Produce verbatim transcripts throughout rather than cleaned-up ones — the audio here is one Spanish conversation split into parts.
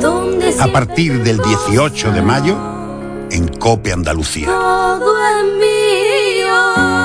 A partir del dieciocho de mayo, en COPE Andalucía. Todo es mío.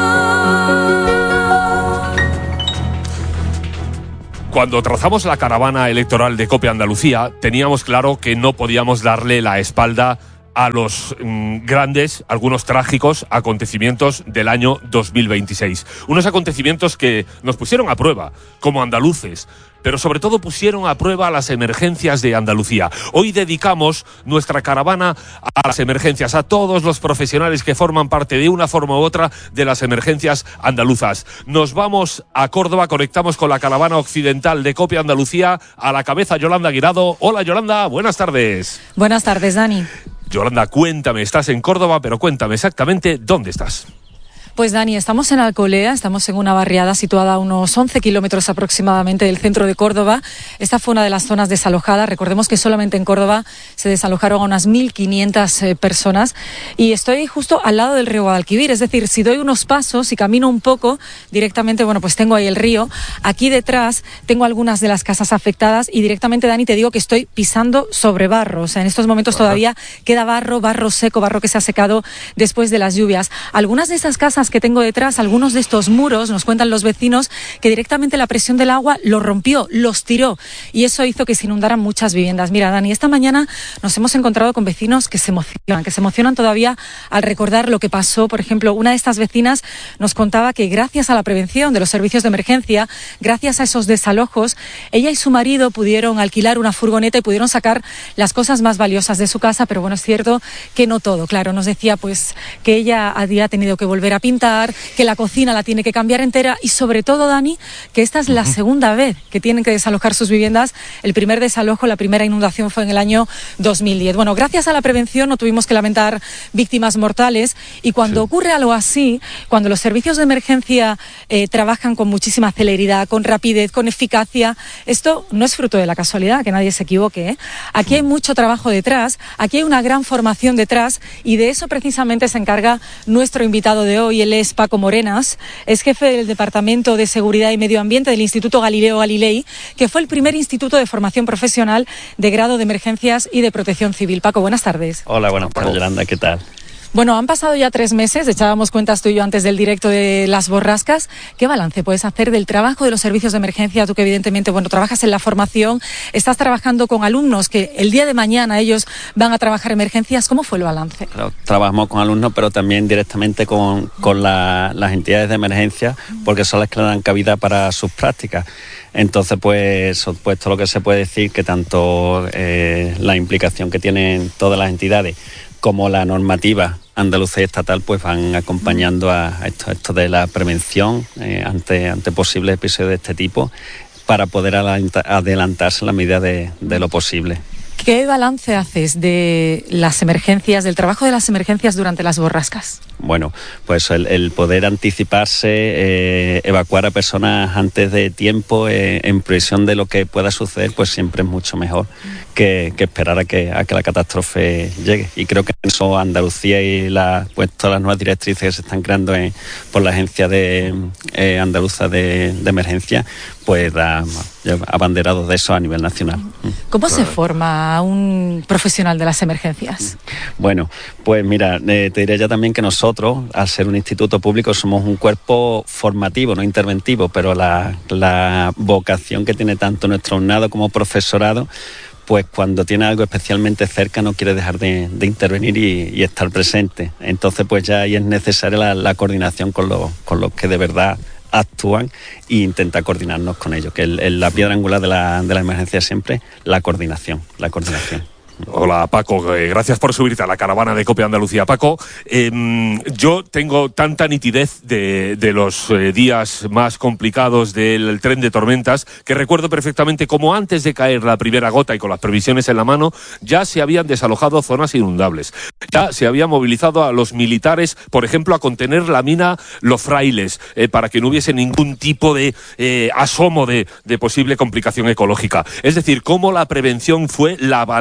Cuando trazamos la caravana electoral de COPE Andalucía, teníamos claro que no podíamos darle la espalda a los mmm, grandes, algunos trágicos acontecimientos del año dos mil veintiséis. Unos acontecimientos que nos pusieron a prueba como andaluces, pero sobre todo pusieron a prueba las emergencias de Andalucía. Hoy dedicamos nuestra caravana a las emergencias, a todos los profesionales que forman parte de una forma u otra de las emergencias andaluzas. Nos vamos a Córdoba, conectamos con la caravana occidental de COPE Andalucía, a la cabeza Yolanda Guirado. Hola Yolanda, buenas tardes. Buenas tardes, Dani. Yolanda, cuéntame, estás en Córdoba, pero cuéntame exactamente dónde estás. Pues Dani, estamos en Alcolea, estamos en una barriada situada a unos once kilómetros aproximadamente del centro de Córdoba. Esta fue una de las zonas desalojadas. Recordemos que solamente en Córdoba se desalojaron a unas mil quinientas eh, personas. Y estoy justo al lado del río Guadalquivir, es decir, si doy unos pasos y camino un poco, directamente, bueno, pues tengo ahí el río. Aquí detrás tengo algunas de las casas afectadas y directamente, Dani, te digo que estoy pisando sobre barro. O sea, en estos momentos Ajá. todavía queda barro, barro seco, barro que se ha secado después de las lluvias. Algunas de esas casas que tengo detrás, algunos de estos muros, nos cuentan los vecinos que directamente la presión del agua los rompió, los tiró y eso hizo que se inundaran muchas viviendas. Mira, Dani, esta mañana nos hemos encontrado con vecinos que se emocionan, que se emocionan todavía al recordar lo que pasó. Por ejemplo, una de estas vecinas nos contaba que gracias a la prevención de los servicios de emergencia, gracias a esos desalojos, ella y su marido pudieron alquilar una furgoneta y pudieron sacar las cosas más valiosas de su casa, pero bueno, es cierto que no todo. Claro, nos decía pues que ella había tenido que volver a pintar, que la cocina la tiene que cambiar entera y sobre todo, Dani, que esta es la segunda vez que tienen que desalojar sus viviendas. El primer desalojo, la primera inundación fue en el año dos mil diez. Bueno, gracias a la prevención no tuvimos que lamentar víctimas mortales y cuando sí. ocurre algo así, cuando los servicios de emergencia eh, trabajan con muchísima celeridad, con rapidez, con eficacia, esto no es fruto de la casualidad, que nadie se equivoque, ¿eh? Aquí hay mucho trabajo detrás, aquí hay una gran formación detrás y de eso precisamente se encarga nuestro invitado de hoy. Él es Paco Morenas, es jefe del Departamento de Seguridad y Medio Ambiente del Instituto Galileo Galilei, que fue el primer instituto de formación profesional de grado de emergencias y de protección civil. Paco, buenas tardes. Hola, buenas tardes, Yolanda, ¿qué tal? Bueno, han pasado ya tres meses, echábamos cuentas tú y yo antes del directo de las borrascas. ¿Qué balance puedes hacer del trabajo de los servicios de emergencia? Tú que evidentemente, bueno, trabajas en la formación, estás trabajando con alumnos que el día de mañana ellos van a trabajar emergencias. ¿Cómo fue el balance? Claro, trabajamos con alumnos, pero también directamente con, con la, las entidades de emergencia, porque son las que le dan cabida para sus prácticas. Entonces, pues, pues todo lo que se puede decir, que tanto eh, la implicación que tienen todas las entidades como la normativa andaluza y estatal pues van acompañando a, a esto, esto de la prevención eh, ante, ante posibles episodios de este tipo para poder adelantarse en la medida de, de lo posible. ¿Qué balance haces de las emergencias, del trabajo de las emergencias durante las borrascas? Bueno, pues el, el poder anticiparse, eh, evacuar a personas antes de tiempo, eh, en previsión de lo que pueda suceder, pues siempre es mucho mejor que, que esperar a que, a que la catástrofe llegue. Y creo que en eso Andalucía y la, pues todas las nuevas directrices que se están creando en, por la Agencia de, eh, Andaluza de, de Emergencia, pues da abanderados de eso a nivel nacional. ¿Cómo se forma un profesional de las emergencias? Bueno, pues mira, eh, te diré ya también que nosotros, al ser un instituto público, somos un cuerpo formativo, no interventivo, pero la, la vocación que tiene tanto nuestro alumnado como profesorado, pues cuando tiene algo especialmente cerca no quiere dejar de, de intervenir y, y estar presente. Entonces, pues ya ahí es necesaria la, la coordinación con los, con los que de verdad actúan e intenta coordinarnos con ellos, que el, el, la piedra angular de la, de la emergencia es siempre la coordinación, la coordinación. Hola Paco, eh, gracias por subirte a la caravana de COPE Andalucía. Paco, eh, yo tengo tanta nitidez de, de los eh, días más complicados del tren de tormentas que recuerdo perfectamente cómo antes de caer la primera gota y con las previsiones en la mano ya se habían desalojado zonas inundables. Ya se había movilizado a los militares, por ejemplo, a contener la mina Los Frailes, eh, para que no hubiese ningún tipo de eh, asomo de, de posible complicación ecológica. Es decir, cómo la prevención fue la bandera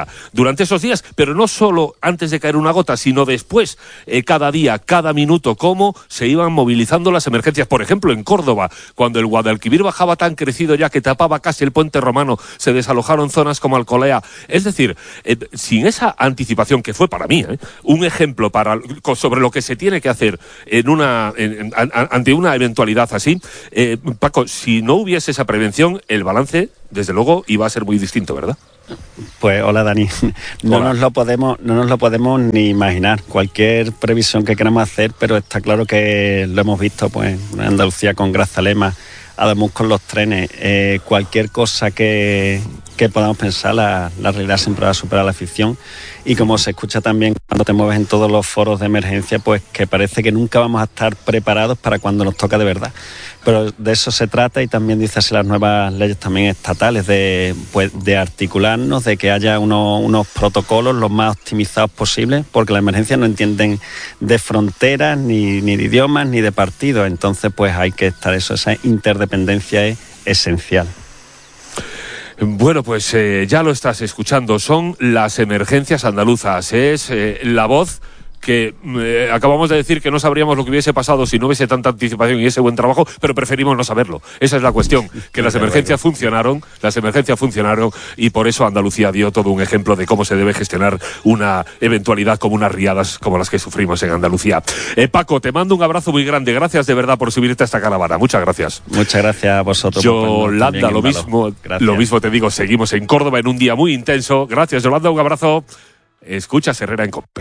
Andalucía durante esos días, pero no solo antes de caer una gota, sino después, eh, cada día, cada minuto, cómo se iban movilizando las emergencias. Por ejemplo, en Córdoba, cuando el Guadalquivir bajaba tan crecido ya que tapaba casi el puente romano, se desalojaron zonas como Alcolea. Es decir, eh, sin esa anticipación, que fue para mí eh, un ejemplo para, sobre lo que se tiene que hacer en una, en, en, ante una eventualidad así, eh, Paco, si no hubiese esa prevención, el balance, desde luego, iba a ser muy distinto, ¿verdad? Pues hola Dani, no Hola. nos lo podemos, no nos lo podemos ni imaginar, cualquier previsión que queramos hacer, pero está claro que lo hemos visto pues en Andalucía con Grazalema, además con los trenes, eh, cualquier cosa que, que podamos pensar, la, la realidad siempre va a superar la ficción, y como se escucha también cuando te mueves en todos los foros de emergencia, pues que parece que nunca vamos a estar preparados para cuando nos toca de verdad. Pero de eso se trata, y también dice así las nuevas leyes también estatales, de, pues, de articularnos, de que haya unos, unos protocolos los más optimizados posibles, porque las emergencias no entienden de fronteras, ni, ni de idiomas, ni de partidos. Entonces pues hay que estar eso, esa interdependencia es esencial. Bueno, pues eh, ya lo estás escuchando, son las emergencias andaluzas, es eh, la voz que eh, acabamos de decir que no sabríamos lo que hubiese pasado si no hubiese tanta anticipación y ese buen trabajo, pero preferimos no saberlo. Esa es la cuestión, que las emergencias funcionaron, las emergencias funcionaron y por eso Andalucía dio todo un ejemplo de cómo se debe gestionar una eventualidad como unas riadas como las que sufrimos en Andalucía. Eh, Paco, te mando un abrazo muy grande, gracias de verdad por subirte a esta caravana, muchas gracias. Muchas gracias a vosotros. Yolanda, lo mismo, lo mismo te digo, seguimos en Córdoba en un día muy intenso. Gracias, Yolanda, un abrazo. Escuchas Herrera en COPE.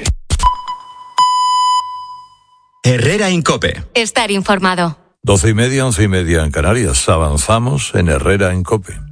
Herrera en COPE. Estar informado. Doce y media, once y media en Canarias. Avanzamos en Herrera en COPE.